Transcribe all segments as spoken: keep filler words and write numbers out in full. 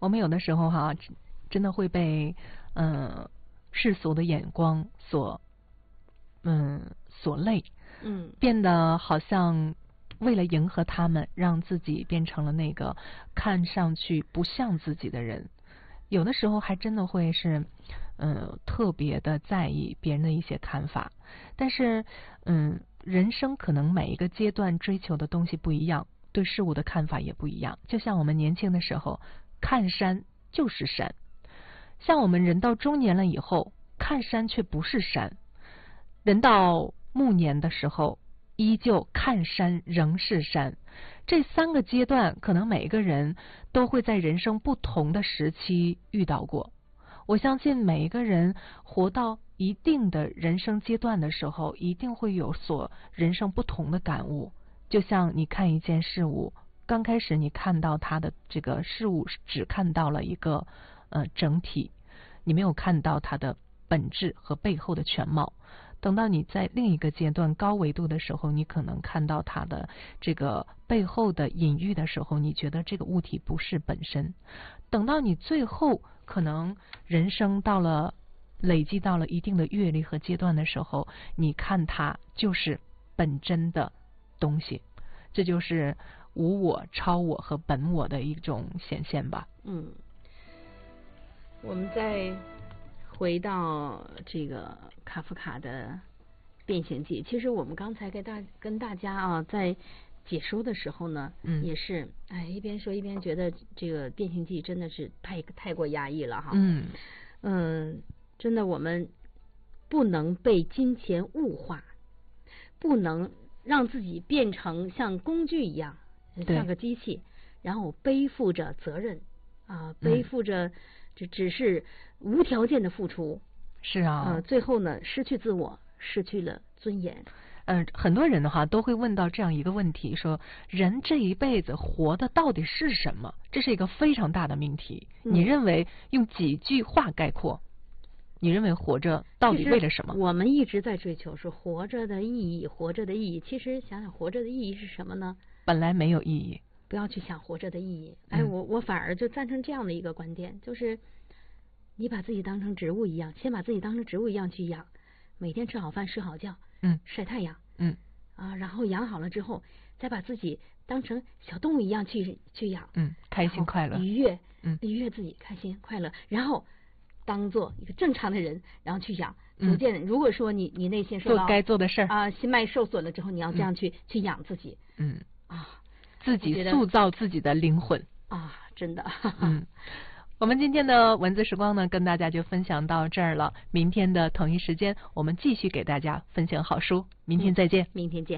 我们有的时候哈，真的会被嗯、呃、世俗的眼光所嗯所累， 嗯， 变得好像为了迎合他们，让自己变成了那个看上去不像自己的人。有的时候还真的会是嗯特别的在意别人的一些看法，但是嗯人生可能每一个阶段追求的东西不一样，对事物的看法也不一样。就像我们年轻的时候看山就是山，像我们人到中年了以后看山却不是山，人到暮年的时候依旧看山仍是山。这三个阶段可能每个人都会在人生不同的时期遇到过。我相信每一个人活到一定的人生阶段的时候，一定会有所人生不同的感悟。就像你看一件事物，刚开始你看到它的这个事物只看到了一个呃整体，你没有看到它的本质和背后的全貌。等到你在另一个阶段高维度的时候，你可能看到它的这个背后的隐喻的时候，你觉得这个物体不是本身。等到你最后可能人生到了累积到了一定的阅历和阶段的时候，你看它就是本真的东西。这就是无我、超我和本我的一种显现吧。 嗯，我们再回到这个卡夫卡的《变形记》，其实我们刚才跟大跟大家啊在解说的时候呢， 嗯， 也是哎一边说一边觉得这个《变形记》真的是太太过压抑了哈。 嗯嗯，真的我们不能被金钱物化，不能让自己变成像工具一样，像个机器，然后背负着责任啊，背负着这只是无条件的付出。 是啊， 呃，最后呢，失去自我，失去了尊严。 嗯、呃，很多人的话都会问到这样一个问题，说人这一辈子活的到底是什么？这是一个非常大的命题。 嗯、 你认为用几句话概括，你认为活着到底为了什么？ 我们一直在追求说活着的意义，活着的意义。其实想想活着的意义是什么呢？ 本来没有意义。 不要去想活着的意义。哎， 嗯、 我我反而就赞成这样的一个观点，就是你把自己当成植物一样，先把自己当成植物一样去养，每天吃好饭、睡好觉， 嗯， 晒太阳， 嗯， 啊，然后养好了之后，再把自己当成小动物一样去去养， 嗯，开心快乐， 愉悦， 嗯， 愉悦自己，开心快乐，然后当做一个正常的人，然后去养。逐渐，嗯、如果说你你内心受到做该做的事儿啊，心脉受损了之后，你要这样去、嗯、去养自己， 嗯啊， 自己塑造自己的灵魂啊，真的， 嗯。我们今天的文字时光呢，跟大家就分享到这儿了。明天的同一时间，我们继续给大家分享好书。明天再见， 嗯、明天见。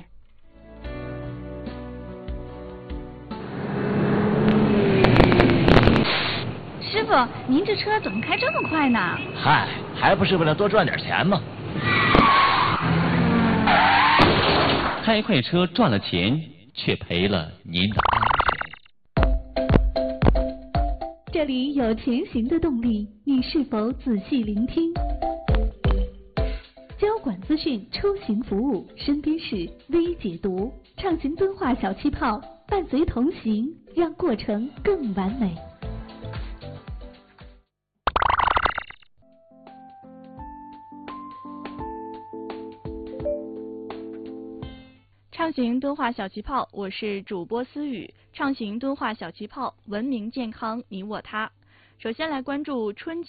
师傅，您这车怎么开这么快呢？ 嗨，还不是为了多赚点钱吗？ 开快车赚了钱，却赔了您的安全。 这里有前行的动力，你是否仔细聆听？交管资讯出行服务，身边事微解读，畅行敦化小气泡，伴随同行，让过程更完美。 畅行敦化小气泡，我是主播思雨。畅行敦化小气泡，文明健康你我他。首先来关注春。